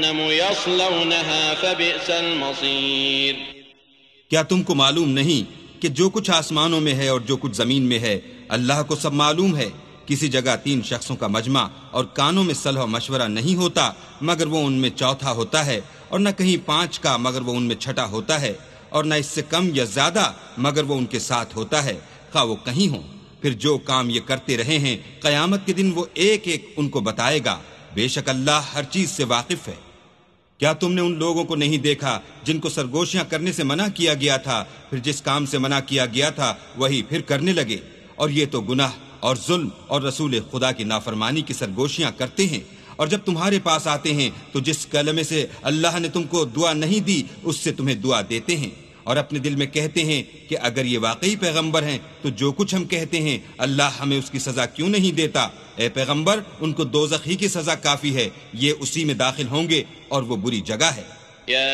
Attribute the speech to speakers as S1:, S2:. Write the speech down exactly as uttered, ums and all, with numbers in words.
S1: يصلونها فبئس المصير۔
S2: کیا تم کو معلوم نہیں کہ جو کچھ آسمانوں میں ہے اور جو کچھ زمین میں ہے اللہ کو سب معلوم ہے؟ کسی جگہ تین شخصوں کا مجمع اور کانوں میں صلح و مشورہ نہیں ہوتا مگر وہ ان میں چوتھا ہوتا ہے، اور نہ کہیں پانچ کا مگر وہ ان میں چھٹا ہوتا ہے، اور نہ اس سے کم یا زیادہ مگر وہ ان کے ساتھ ہوتا ہے، خواہ وہ کہیں ہوں۔ پھر جو کام یہ کرتے رہے ہیں قیامت کے دن وہ ایک ایک ان کو بتائے گا، بے شک اللہ ہر چیز سے واقف ہے۔ کیا تم نے ان لوگوں کو نہیں دیکھا جن کو سرگوشیاں کرنے سے منع کیا گیا تھا، پھر جس کام سے منع کیا گیا تھا وہی پھر کرنے لگے؟ اور یہ تو گناہ اور ظلم اور رسول خدا کی نافرمانی کی سرگوشیاں کرتے ہیں، اور جب تمہارے پاس آتے ہیں تو جس کلمے سے اللہ نے تم کو دعا نہیں دی اس سے تمہیں دعا دیتے ہیں، اور اپنے دل میں کہتے ہیں کہ اگر یہ واقعی پیغمبر ہیں تو جو کچھ ہم کہتے ہیں اللہ ہمیں اس کی سزا کیوں نہیں دیتا؟ اے پیغمبر، ان کو دوزخ ہی کی سزا کافی ہے، یہ اسی میں داخل ہوں گے اور وہ بری جگہ ہے۔